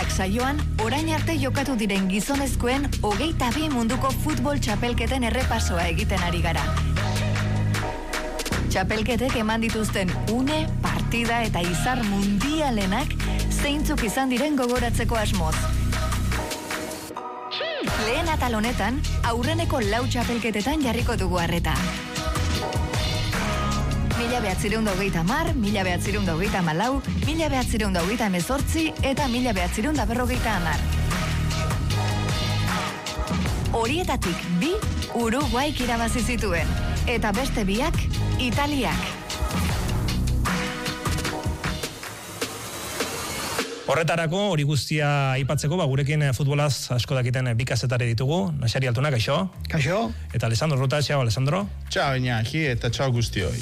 Itzalak saioan, orain arte jokatu diren gizonezkoen 22 munduko futbol txapelketen errepasoa egiten ari gara. Txapelketek eman dituzten une, partida eta izar mundialenak zeintzuk izan diren gogoratzeko asmoz. Lehen atal honetan, aurreneko 4 txapelketetan jarriko dugu arreta. 1930, 1934, 1938 eta 1950. Horietatik 2 Uruguaik irabazi zituen, eta beste 2 Italiak. Horretarako, hori guztia aipatzeko, gurekin futbolaz asko dakiten bi kazetari ditugu. Naxari Altuna, kaixo? Kaixo. Eta Alessandro Ruta, txau, Alessandro. Txau, Iñaki, eta txau guztioi.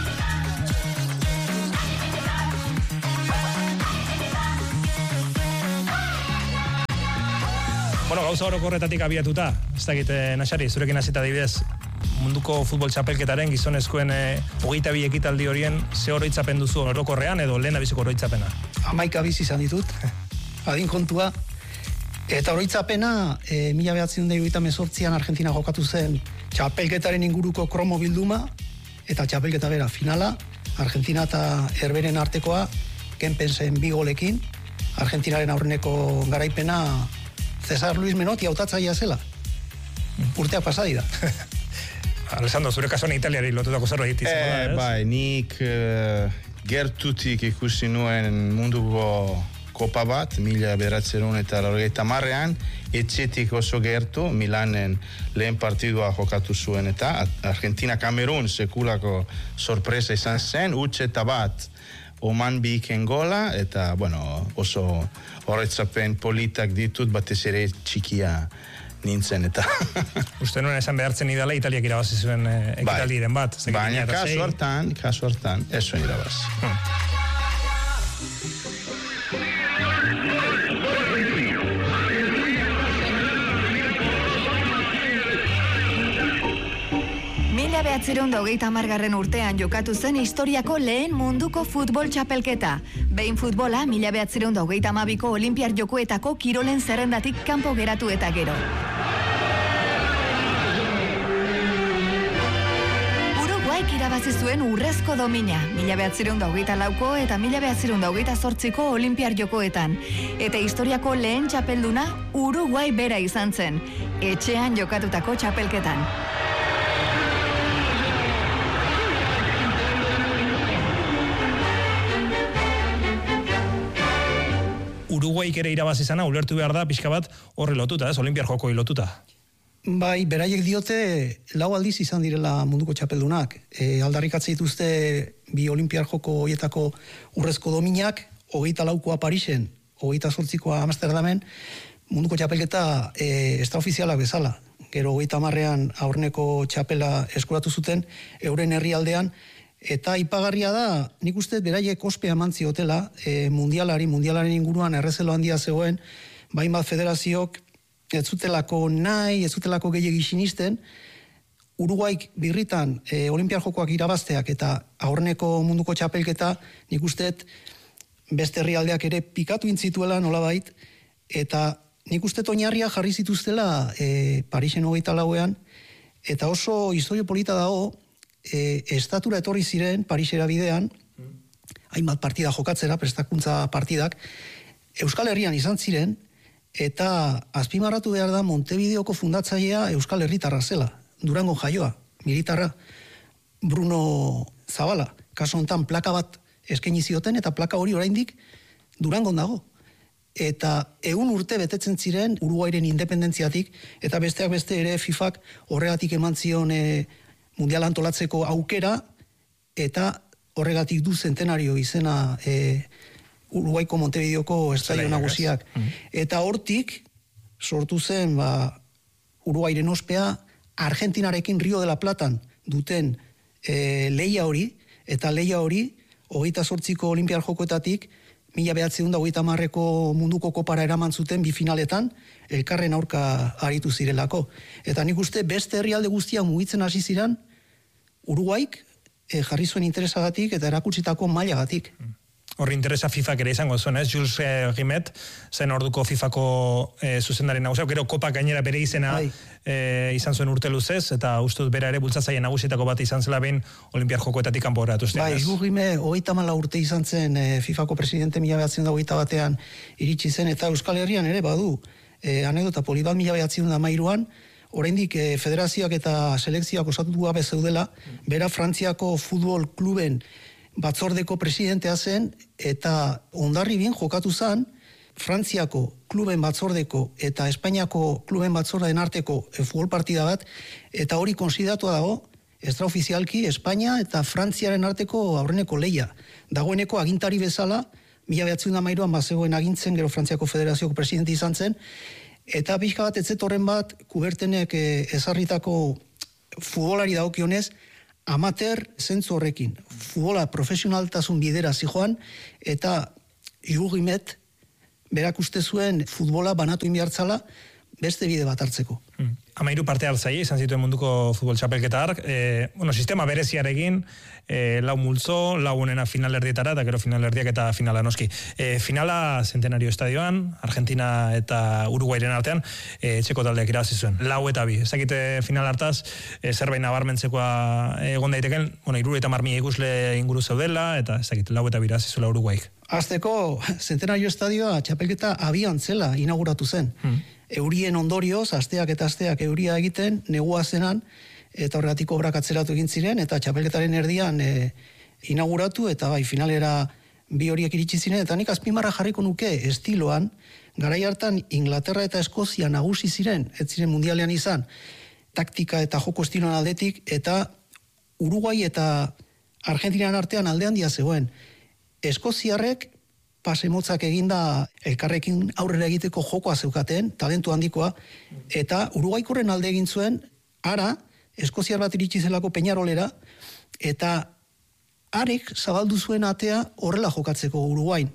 Bueno, gauza horoko horretatik abiatuta, ez dakit, Naxari, zurekin hasita adibidez, munduko futbol txapelketaren gizonezkoen 22 ekitaldi horien ze oroitzapen duzu orokorrean edo lehen abiziko oroitzapena? 11 bizi izan ditut, adin kontua, eta oroitzapena 1978an Argentina jokatu zen txapelketaren inguruko kromo bilduma, eta txapelketa bera finala, Argentina eta Herberen artekoa, Kempensen 2 golekin, Argentinaren aurreneko garaipena Cesar Luis Menotti hautatzailea zela. Urteak pasadi da. Alessandro, zure kasuan Italiari lotutako zerbait izango da, ez? Bai, nik gertutik ikusi nuen munduko kopa bat, 1980an, etxetik oso gertu, Milanen lehen partidua jokatu zuen eta Argentina-Kamerun sekulako sorpresa izan zen, utxeta bat Oman biken gola, eta, bueno, oso horretzapen politak ditut, batez ere txikia nintzen, eta... Uste nuen esan behartzen idala, Italiak irabazi zuen ekitaldiren bat. Baina, kasu hartan, eso irabazi. Garren urtean jokatu zen historiako lehen munduko futbol txapelketa. Behin futbola 1932ko Olinpiar Jokoetako kirolen zerrendatik kanpo geratu eta gero. Uruguaik irabazi zuen urrezko domina, 1924ko eta 1928ko Olinpiar Jokoetan. Eta historiako lehen txapelduna Uruguai bera izan zen, etxean jokatutako txapelketan. Uruguaik ere irabazi izana, ulertu behar da, pixka bat horre lotuta, ez? Olimpiar jokoi lotuta. Bai, beraiek diote 4 aldiz izan direla munduko txapeldunak. Aldarrikatzen dituzte 2 Olimpiar joko horietako urrezko dominak, 24koa Parisen, 28koa Amsterdamen, munduko txapelketa extraofizialak bezala. Gero 30ean aurreneko txapela eskuratu zuten, euren herrialdean, eta ipagarria da, nik uste beraiek ospea eman ziotela, mundialaren inguruan errezelo handia zegoen, bainbat federaziok ez zutelako nahi, ez zutelako gehiegi sinisten, Uruguaik birritan Olimpiar jokoak irabazteak eta aurreneko munduko txapelketa, nik uste beste herrialdeak ere pikatu intzituela nolabait, eta nik uste oinarria jarri zituztela Parisen 24ean, eta oso historio polita dago, estatura etorri ziren Parisera bidean, hainbat partida jokatzera, prestakuntza partidak, Euskal Herrian izan ziren, eta azpimarratu behar da Montevideoko fundatzailea Euskal Herritarra zela, Durangon jaioa, militarra, Bruno Zabala, kaso hontan plaka bat eskaini zioten, eta plaka hori oraindik Durangon dago. Eta 100 urte betetzen ziren Uruguairen independentziatik, eta besteak beste ere FIFAk horregatik eman zion mundial antolatzeko aukera, eta horregatik du zentenario izena Uruguaiko Montevideoko estadio nagusiak. Eta hortik sortu zen Uruguairen ospea Argentinarekin Rio de la Platan duten lehia hori, eta lehia hori 28ko Olimpiar jokoetatik 1930ko munduko kopara eraman zuten 2 finaletan, elkarren aurka aritu zirelako. Eta nik uste beste herrialde guztiak mugitzen hasi ziren, Uruguaik jarri zuen interesagatik eta erakutsitako mailagatik. horri interesa FIFA ere izango zuen, ez? Jules Rimet, zen orduko FIFako zuzendari nagusia, gero kopak gainera bere izena izan zuen urte luzez, eta uste dut bera ere bultzatzaile nagusietako bat izan zela behin Olimpiar Jokoetatik kanpo geratu zen. Bai, Jules Rimet 34 urte izan zen FIFako presidente 1921 iritsi zen, eta Euskal Herrian ere badu anekdota poli bat 1913an, oraindik federazioak eta selekzioak osatu gabe zeudela, bera Frantziako futbol kluben batzordeko presidentea zen, eta Hondarribin jokatu zen Frantziako kluben batzordeko eta Espainiako kluben batzordeen arteko futbol partida bat, eta hori konsideratua dago extraofizialki Espainia eta Frantziaren arteko aurreneko lehia. Dagoeneko agintari bezala 1913an bazegoen agintzen, gero Frantziako Federazioko presidente izan zen, eta pixka bat etzetorren bat Kubertenek ezarritako futbolari dagokionez amateur zentzu horrekin. Futbola profesionaltasun bidera zijoan, eta Jules Rimet berak uste zuen futbola banatu inbihartzala beste bide bat hartzeko. 13 parte hartzaile izan zituen munduko futbol txapelketa hark, sistema bereziarekin, 4 multzo, 4 honena finalerdietara, eta gero finalerdiak eta finala noski. Finala Centenario estadioan, Argentina eta Uruguairen artean, txeko taldeak irabazi zuen. 4-2. Ezakite final hartaz, zerbait nabarmentzekoa egon daiteken, 70.000 ikusle inguru zeudela, eta ezakite 4-2 irabazi zuela Uruguaik. Azteko, Centenario estadioa txapelketa abian zela inauguratu zen. Eurien ondorioz, asteak eta asteak euria egiten, negua zenan, eta horregatik obrak atzeratu egin ziren, eta txapelketaren erdian inauguratu, eta bai, finalera bi horiek iritsi ziren, eta nik azpimarra jarriko nuke estiloan, garai hartan Inglaterra eta Eskozia nagusi ziren, ez ziren mundialean izan, taktika eta joko estiloan aldetik, eta Uruguai eta Argentinan artean alde handia zegoen. Eskoziarrek pasemotzak eginda elkarrekin aurrera egiteko jokoa zeukaten, talentu handikoa, eta Uruguaikorren alde egin zuen, ara, eskoziar bat iritsi zelako Peñarolera, eta arek zabaldu zuen atea horrela jokatzeko Uruguain.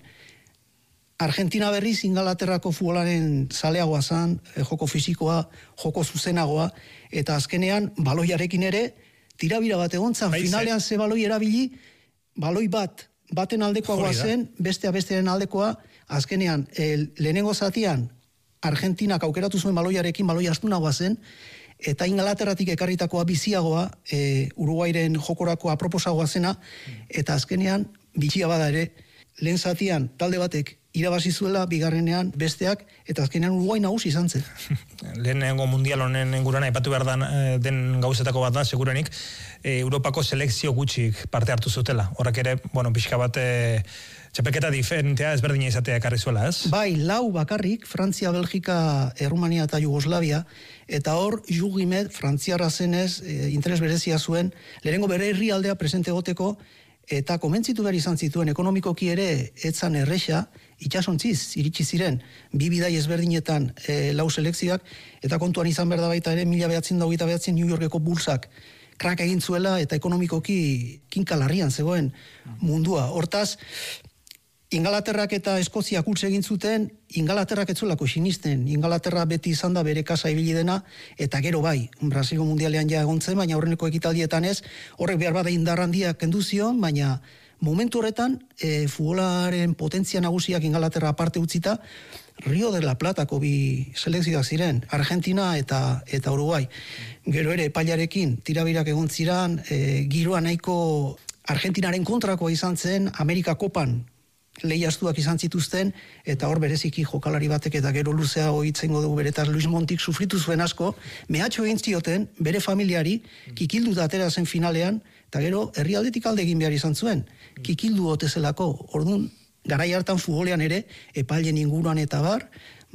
Argentina berriz Ingalaterrako futbolaren zaleagoa zan, joko fisikoa, joko zuzenagoa, eta azkenean baloiarekin ere, tirabira bat egontzan, finalean ze baloi erabili, baloi baten aldekoa zen, bestea bestearen aldekoa, azkenean, lehenengo zatian, Argentinak aukeratu zuen baloiarekin, baloi astunagoa zen, eta Ingalaterratik ekarritakoa biziagoa, Uruguairen jokorakoa proposagoa zena, eta azkenean, bitxia bada ere, lehen zatian, talde batek irabazi zuela, bigarrenean besteak, eta azkenean Uruguai nagusi izan zen. Lehenengo mundial honen inguruan aipatu behar den gauzetako bat da, segurenik, Europako selekzio gutxik parte hartu zutela. Horrek ere, pixka bat txapelketa diferentea ezberdina izatea ekarri zuela, ez? Bai, 4 bakarrik, Frantzia, Belgika, Errumania eta Jugoslavia, eta hor, Jules Rimet, frantziarra zenez, interes berezia zuen, lehenengo bere herrialdea presente goteko, eta komentzitu behar izan zituen, ekonomikoki ere etzan erresa, itxasontziz, iritsi ziren, 2 bidai ezberdinetan 4 selekzioak, eta kontuan izan behar da baita ere, 1929 New Yorkeko bulsak krak egin zuela, eta ekonomikoki kinkalarrian zegoen mundua. Hortaz, Ingalaterrak eta Eskoziak utz egin zuten, Ingalaterrak ez zuelako sinisten, Ingalaterra beti izan da bere kasa ibili dena, eta gero bai, Brasilgo mundialean ja egon zen, baina horreneko ekitaldietan ez, horrek behar bada indar handiak kendu zion, baina momentu horretan, futbolaren potentzia nagusiak Ingalaterra aparte utzita, Rio de la Platako bi selekzioak ziren, Argentina eta Uruguai. Gero ere, epailarekin, tirabirak egon ziren, giroa nahiko Argentinaren kontrakoa izan zen, Amerika Kopan lehiaztuak izan zituzten, eta hor bereziki jokalari batek eta gero luzeago hitzengo dugu beretaz Luis Montik sufritu zuen asko, mehatxo egin zioten bere familiari, kikildu atera zen finalean, eta gero herrialdetik alde egin behar izan zuen, kikildu otezelako, orduan, garai hartan futbolean ere, epailen inguruan eta bar,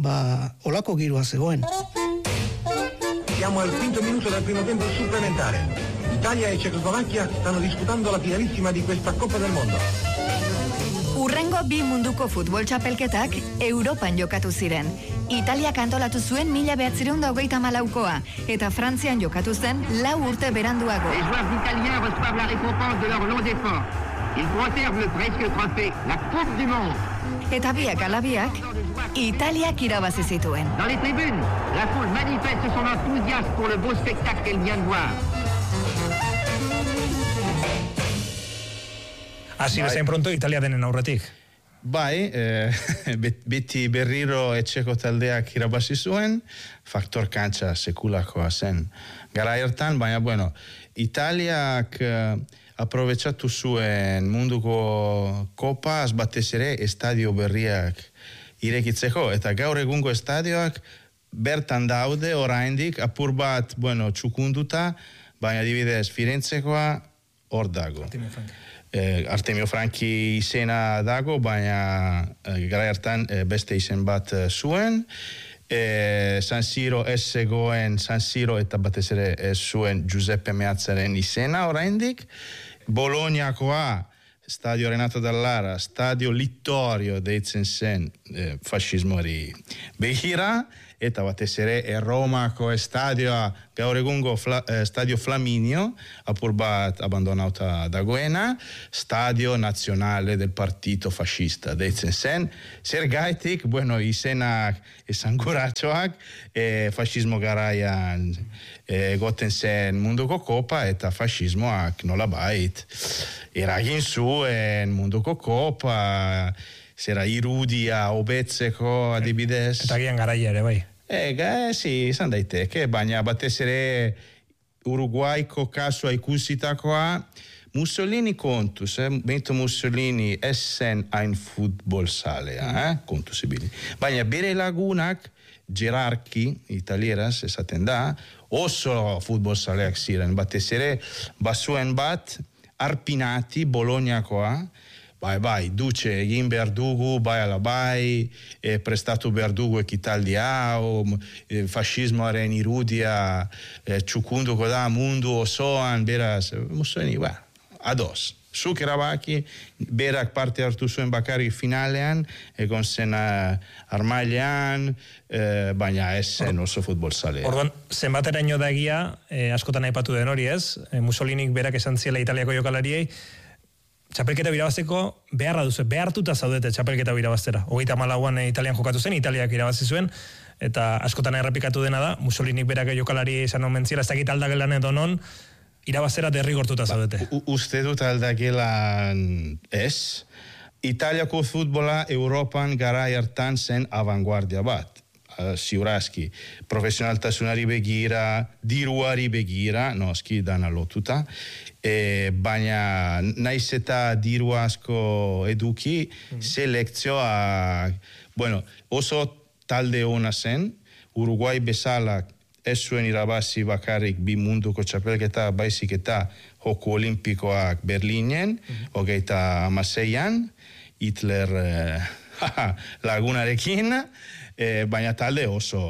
olako giroa zegoen. Siamo al quinto minuto del primo tempo supplementare. Italia e Cecoslovacchia stanno disputando la finalissima di questa Coppa del Mondo. Urrengo 2 munduko futbol txapelketak Europan jokatu ziren. Italiak antolatu zuen 1934koa, eta Frantzian jokatu zen 4 urte beranduago. Les joueurs italiens reçoivent la récompense de leur long effort. Ils conservent le presque trophée, la Coupe du Monde. Eta biak alabiak, Italiak irabazi zituen. Dans les tribunes, la foule manifeste son enthousiasme pour le beau spectacle qu'elle vient de voir. Hasi bezain pronto Italia denen aurretik. Bai, beti berriro etxeko taldeak irabazi zuen, faktor kantxa sekulakoa zen. Gara hartan, baina, bueno, Italiak aprobetxatu zuen munduko kopaz batez ere estadio berriak irekitzeko, eta gaur egungo estadioak bertan daude oraindik apur bat, bueno, txukunduta, baina adibidez Firentzekoa hor dago. Artemio Franchi izena dago, baina gara hartan beste izen bat zuen. San Siro ez zegoen San Siro eta batez ere ez zuen Giuseppe Meazzaren izena oraindik. Bolognakoa, Stadio Renato Dallara, Stadio Littorio deitzen zen fascismoari begira, eta batez ere Romako estadioa gaur egungo Stadio Flaminio, apur bat abandonauta dagoena, Stadio Nazionale del Partito Fascista deitzen zen, zergaitik, bueno, izenak esanguratxoak, fascismo garaian egoten zen munduko kopa, eta fascismoak nolabait eragin zuen munduko kopa, zera irudia hobetzeko adibidez. Eta gian garaia ere, bai. Sí, izan daiteke, baina batez ere Uruguaiko kasua ikusitakoa, Mussolini kontuz, Benito Mussolini ez zen hain futbolzalea, kontuz ibili. Baina bere lagunak, gerarki, italieraz esaten da, oso futbolzaleak ziren, batez ere, bazuen bat, Arpinati, Bolognakoa, bai, duce egin behar dugu, bai ala bai, prestatu behar dugu ekitaldi hau, fascismoaren irudia txukunduko da mundu osoan, beraz, Mussolini, ados. Zuk erabaki, berak parte hartu zuen bakarrik finalean, egon zen armailean, baina ez zen oso futbolzalea. Orduan, zenbateraino da egia, askotan aipatu den hori ez, Mussolinik berak esan ziela Italiako jokalariei, txapelketa birabazteko beharra duzu, behartuta zaudete txapelketa birabaztera. 34an Italian jokatu zen, Italiak irabazi zuen, eta askotan errepikatu dena da, Mussolinik berak jokalari esan omen ziela, ez dakit aldagelan edo non, irabaztera derrigortuta zaudete. Uste dut aldagelan ez. Italiako futbola Europan garai hartan zen avanguardia bat. Ziurazki, profesionaltasunari begira, diruari begira, noski dana lotuta, baina naiz eta diru asko eduki, selekzioa, bueno, oso talde ona zen, Uruguai bezala ez zuen irabazi bakarrik bi munduko txapelketa, baizik eta Joko Olimpikoak Berlinen, 36an, Hitler lagunarekin, baina talde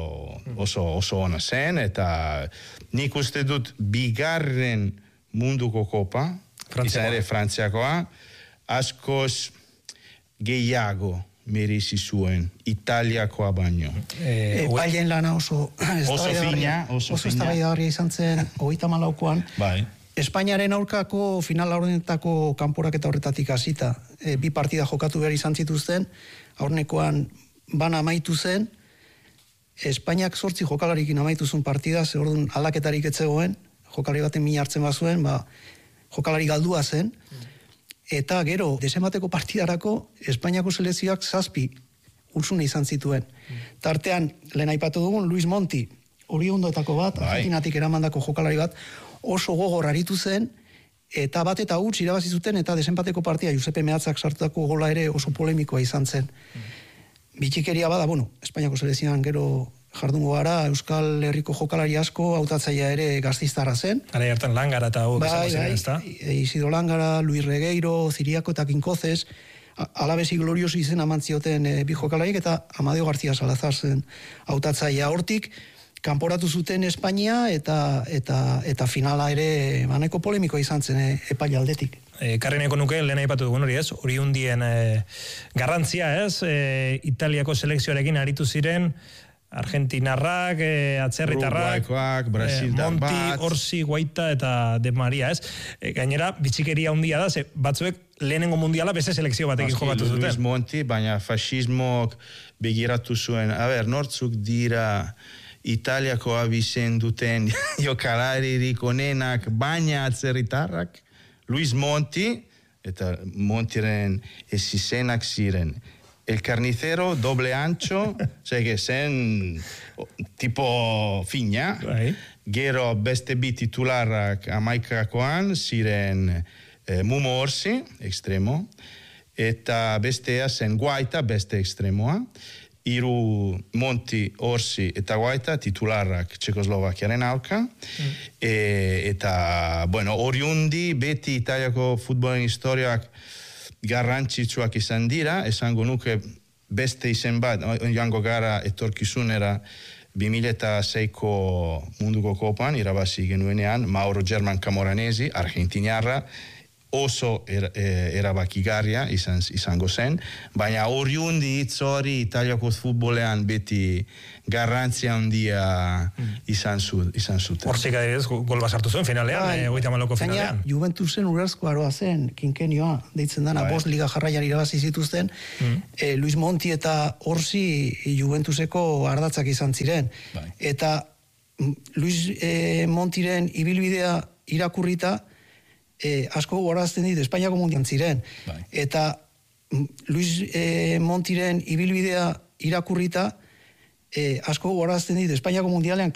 oso ona zen, eta nik uste dut bigarren munduko kopa, izan ere Frantziakoa, askoz gehiago merezi zuen Italiakoa baino. Epaileen lana oso fina eztabaidagarria izan zen 34an. Bai. Espainiaren aurkako final aurrenetako kanporaketa horretatik hasita, bi partida jokatu behar izan zituzten, aurrenekoan bana amaitu zen, Espainiak 8 jokalarikin amaitu zuen partida, ze orduan aldaketarik ez zegoen, jokalari baten min hartzen bazuen, jokalari galdua zen, eta gero, desenbateko partidarako, Espainiako selekzioak 7 ursune izan zituen. Tartean, lehen aipatu dugun, Luis Monti, oriondoetako bat, Argentinatik eramandako jokalari bat, oso gogor aritu zen, eta bat eta huts irabazi zuten, eta desenbateko partida, Giuseppe Meazzak sartutako gola ere oso polemikoa izan zen. Bitxikeria bada, Espainiako selekzioan gero jardungo gara, Euskal Herriko jokalari asko, hautatzailea ere gaztiztarra zen. Gara hartan Langara eta hau bai, Isidro Langara, Luis Regueiro, Ziriako eta Kinkozes, Alabesi glorioso izen amantzioten bi jokalariek, eta Amadeo García Salazar zen hautatzailea. Hortik, kanporatu zuten Espainia, eta finala ere nahiko polemikoa izan zen epaile aldetik. Karrineko nuke, lehen aipatu dugun hori ez, hori hundien garrantzia ez, Italiako selekzioarekin aritu ziren, Argentinarrak, atzerritarrak, Brasildar bat, Monti, Orsi, Guaita eta De Maria, ez? Gainera, bitxikeria hundia da, ze batzuek lehenengo mundiala beste selekzio batekin jokatu zuten. Luis Monti, baina fascismok begiratu zuen, nortzuk dira Italiako abizen duten jokalaririk onenak, baina atzerritarrak, Luis Monti, eta Montiren ezizenak ziren. El carnicero doble ancho, que zen tipo fina. Bai. Gero beste bi titularrak amaikakoan ziren Mumo Orsi, extremo, eta bestea zen Guaita, beste extremoa. Hiru Monti, Orsi eta Guaita titularrak Txekoslovakiaren aurka. Eta, bueno, oriundi beti Italiako futbolen historiak garrantzitsuak izan dira, esango nuke beste izen bat, joango gara etorkizunera 2006ko munduko kopan, irabazi genuenean, Mauro German Camoranesi, argentiniarra, oso erabakigarria izango zen, baina oriundi hitz hori Italiako futbolean beti garrantzia handia izan zuten. Horsik adibidez, gol basartu zuen finalean, 34ko finalean. Juventusen urrezko aroa zen, kinkenioa, deitzen dana, 5 liga jarraian irabazi zituzten, Luis Monti eta Orsi Juventuseko ardatzak izan ziren. Eta Luis Montiren ibilbidea irakurrita, asko gorazten dit Espainiako mundian ziren. Eta Luis Montiren ibilbidea irakurrita, asko gorazten dit Espainiako mundialean